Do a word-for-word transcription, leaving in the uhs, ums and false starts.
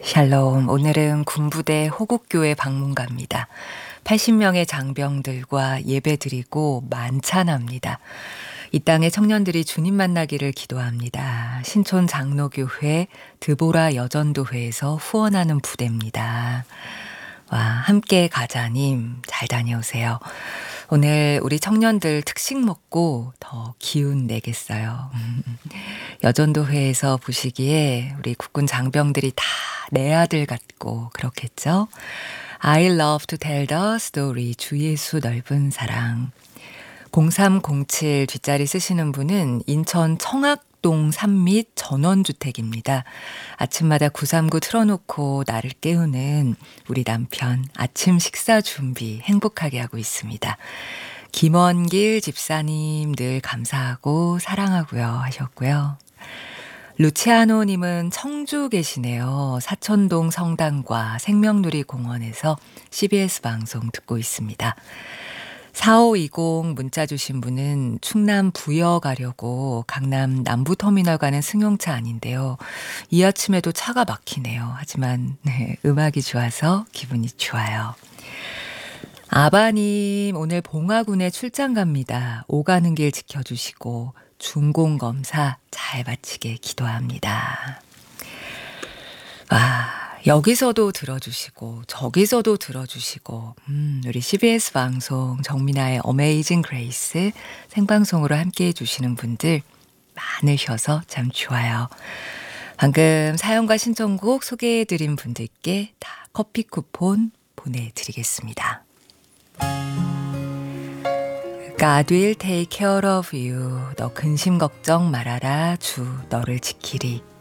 샬롬, 오늘은 군부대 호국교회 방문갑니다. 팔십 명의 장병들과 예배드리고 만찬합니다. 이 땅의 청년들이 주님 만나기를 기도합니다. 신촌 장로교회 드보라 여전도회에서 후원하는 부대입니다. 와, 함께 가자님 잘 다녀오세요. 오늘 우리 청년들 특식 먹고 더 기운 내겠어요. 여전도회에서 보시기에 우리 국군 장병들이 다 내 아들 같고 그렇겠죠. I love to tell the story. 주 예수 넓은 사랑. 공삼공칠 뒷자리 쓰시는 분은 인천 청학동 삼밑 전원주택입니다. 아침마다 구삼구 틀어놓고 나를 깨우는 우리 남편 아침 식사 준비 행복하게 하고 있습니다. 김원길 집사님 늘 감사하고 사랑하고요 하셨고요. 루치아노님은 청주 계시네요. 사천동 성당과 생명누리 공원에서 씨비에스 방송 듣고 있습니다. 사오이공 문자 주신 분은 충남 부여 가려고 강남 남부터미널 가는 승용차 아닌데요. 이 아침에도 차가 막히네요. 하지만 네, 음악이 좋아서 기분이 좋아요. 아바님 오늘 봉화군에 출장 갑니다. 오가는 길 지켜주시고 중공검사 잘 마치게 기도합니다. 와, 여기서도 들어주시고 저기서도 들어주시고 음, 우리 씨비에스 방송 정민아의 어메이징 그레이스 생방송으로 함께해 주시는 분들 많으셔서 참 좋아요. 방금 사연과 신청곡 소개해드린 분들께 다 커피 쿠폰 보내드리겠습니다. God will take care of you. 너 근심 걱정 말아라. 주 너를 지키리.